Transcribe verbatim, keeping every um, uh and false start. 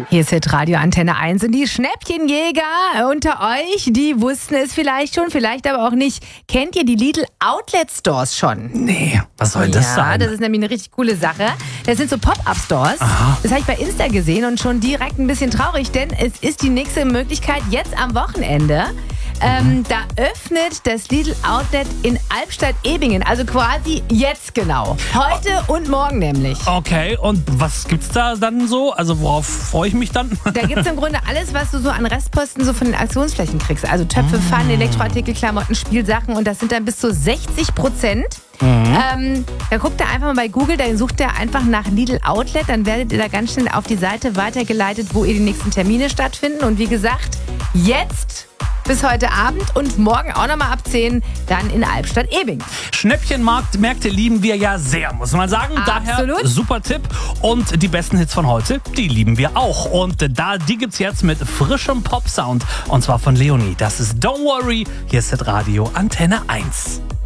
Hier ist Hit Radio Antenne eins und die Schnäppchenjäger unter euch, die wussten es vielleicht schon, vielleicht aber auch nicht. Kennt ihr die Lidl Outlet Stores schon? Nee, was soll das ja, sein? Ja, das ist nämlich eine richtig coole Sache. Das sind so Pop-Up-Stores. Aha. Das habe ich bei Insta gesehen und schon direkt ein bisschen traurig, denn es ist die nächste Möglichkeit jetzt am Wochenende. Ähm, da öffnet das Lidl Outlet in Albstadt-Ebingen, also quasi jetzt genau. Heute und morgen nämlich. Okay, und was gibt's da dann so? Also worauf freue ich mich dann? Da gibt es im Grunde alles, was du so an Restposten so von den Aktionsflächen kriegst. Also Töpfe, Pfannen, Elektroartikel, Klamotten, Spielsachen und das sind dann bis zu sechzig Prozent. Mhm. Ähm, da guckt ihr einfach mal bei Google, da sucht ihr einfach nach Lidl Outlet, dann werdet ihr da ganz schnell auf die Seite weitergeleitet, wo ihr die nächsten Termine stattfinden. Und wie gesagt, jetzt bis heute Abend und morgen auch nochmal ab zehn dann in Albstadt-Ebing. Schnäppchenmarkt, Märkte lieben wir ja sehr, muss man sagen. Absolut. Daher super Tipp. Und die besten Hits von heute, die lieben wir auch. Und da, die gibt's jetzt mit frischem Pop-Sound. Und zwar von Leonie. Das ist Don't Worry. Hier ist Hit Radio Antenne eins.